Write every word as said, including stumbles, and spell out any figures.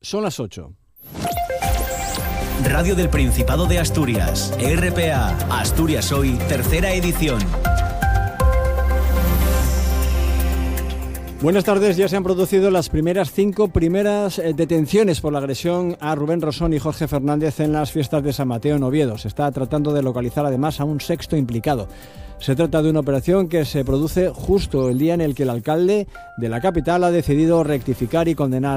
Son las ocho. Radio del Principado de Asturias, R P A, Asturias Hoy, tercera edición. Buenas tardes, ya se han producido las primeras cinco primeras eh, detenciones por la agresión a Rubén Rosón y Jorge Fernández en las fiestas de San Mateo en Oviedo. Se está tratando de localizar además a un sexto implicado. Se trata de una operación que se produce justo el día en el que el alcalde de la capital ha decidido rectificar y condenar